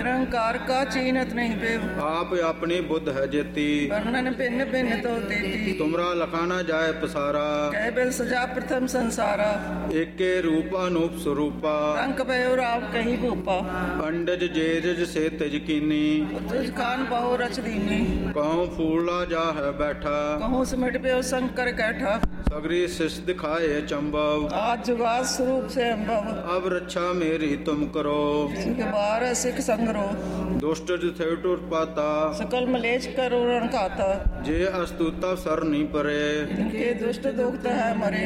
निरंकार का चीनत नहीं पेव, आप अपनी बुद्ध है जेती। वर्णन भिन्न भिन्न तो तेती, तुमरा लखाना जाए पसारा। कह बिल सजा प्रथम संसारा, एके रूप अनूप स्वरूपा। रंग भयो राव कहीं भूपा, अंडज जेजज से तेज कीनी। तुझ खान बहु रच दीनी, कहूँ फूला जा है बैठा। कहूँ सिमट पे शंकर कैठा, सगरी शिष दिखाए चंबव। आज जुगाद स्वरूप से अम्भव, अब रक्षा मेरी तुम करो। सिख बार सिख संग्रो, दुष्ट थे पाता। सकल मलेच करो रण खाता, जे अस्तुता सर नहीं परे। जिनके दुष्ट दुखत है मरे।